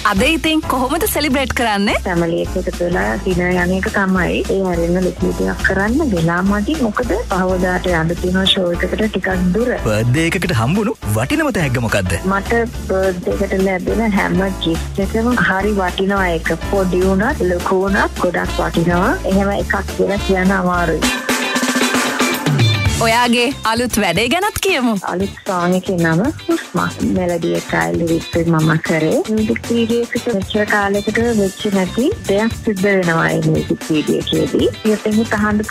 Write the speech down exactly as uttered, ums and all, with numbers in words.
අද ඉතින් කොහොමද සෙලිබ්‍රේට් කරන්නේ? ෆැමිලි එකට වෙලා ඩිනර් යන එක තමයි. ඒ හරියම ලෙක්ලිටියක් කරන්න වෙලා මදි. මොකද පහවදාට යන්න තියෙන ෂෝ එකකට ටිකක් දුර. බර්ත්ඩේ එකකට හම්බුණු වටිනම තෑග්ග මොකද්ද? මට බර්ත්ඩේ එකට ලැබෙන හැම ගිෆ්ට් එකම හරි වටිනවා. ඒක පොඩි වුණත් ලොකු වුණත් ගොඩක් වටිනවා. එහෙම එකක් කියලා කියන්න අමාරුයි. ඔයාගේ අලුත් වැඩේ ගැනත් කියමු. අලුත් සෝං එකේ නම හුස්ම. මෙලඩි එකයි ලිරික්ස් මම කරේ. මියුසික් වීඩියෝ එකට මෙච්චර කාලයකට වෙච්ච නැති දෙයක් සිද්ධ වෙනවා මේ මියුසික් වීඩියෝ එකේදී. ඒකෙන් තහඬ